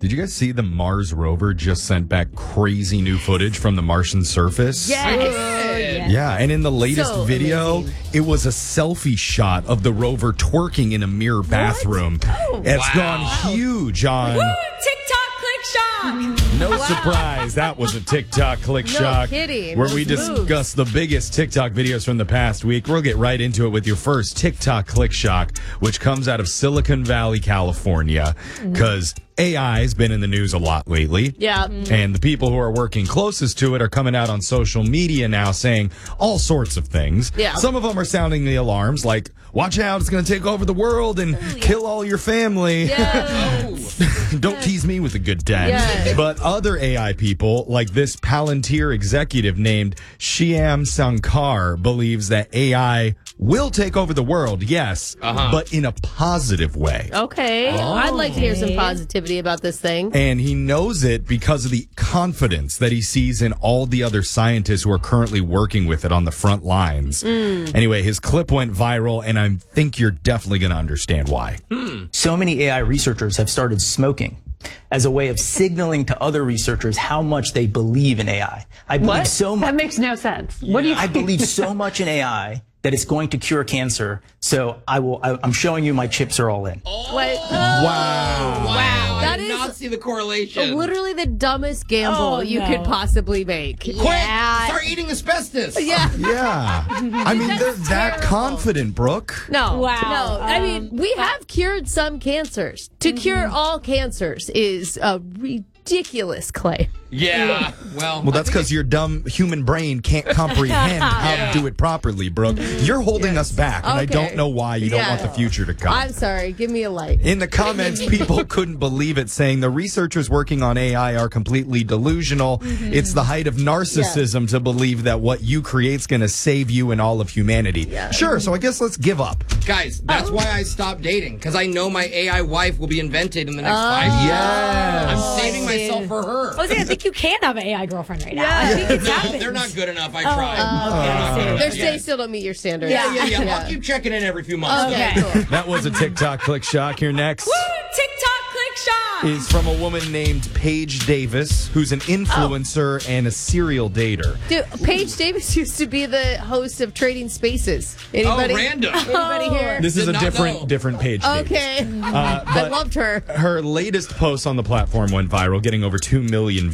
Did you guys see the Mars rover just sent back crazy new footage from the Martian surface? Yes. Yeah, and in the latest So video, amazing. it was a selfie shot of the rover twerking in a mirror bathroom. It's gone huge on... TikTok click shock. No surprise, that was a TikTok click shock. kidding. Where we Those moves. discuss the biggest TikTok videos from the past week. We'll get right into it with your first TikTok click shock, which comes out of Silicon Valley, California, because AI has been in the news a lot lately. Yeah. And the people who are working closest to it are coming out on social media now saying all sorts of things. Yeah. Some of them are sounding the alarms like, watch out, it's going to take over the world and kill all your family. Yes. Don't tease me with a good dad. Yes. But other AI people, like this Palantir executive named Shyam Sankar, believes that AI will take over the world, yes, but in a positive way. Okay. I'd like to hear some positivity about this thing. And he knows it because of the confidence that he sees in all the other scientists who are currently working with it on the front lines. Anyway, his clip went viral, and I think you're definitely going to understand why. So many AI researchers have started smoking as a way of signaling to other researchers how much they believe in AI. I believe so much. That makes no sense. What do you I believe so much in AI that it's going to cure cancer. So I'm showing you my chips are all in. What? Wow. That I did is not see the correlation. literally the dumbest gamble you could possibly make. Quick, start eating asbestos. Yeah. Yeah. I mean, they're that terrible. confident, Brooke. No. Wow. No. I mean, we have cured some cancers. To cure all cancers is a ridiculous claim. Yeah. Well, Well, that's because your dumb human brain can't comprehend how to do it properly, Brooke. You're holding us back, and I Okay. don't know why you don't want the future to come. I'm sorry. Give me a light. In the comments, people couldn't believe it, saying the researchers working on AI are completely delusional. It's the height of narcissism to believe that what you create's going to save you and all of humanity. Sure, so I guess let's give up. guys, that's why I stopped dating, because I know my AI wife will be invented in the next 5 years. Yes. I'm saving myself for her. I think you can have an AI girlfriend right now. I think it's No, happening. they're not good enough. I tried. They still don't meet your standards. Yeah. I'll keep checking in every few months. Okay, Okay. cool. That was a TikTok click shock. Here next TikTok click shock. is from a woman named Paige Davis, who's an influencer and a serial dater. Dude, Paige Davis used to be the host of Trading Spaces. Anybody? Oh, random. Anybody here? This is Did a not know. different Paige Davis. Okay. I But loved her. her latest post on the platform went viral, getting over 2 million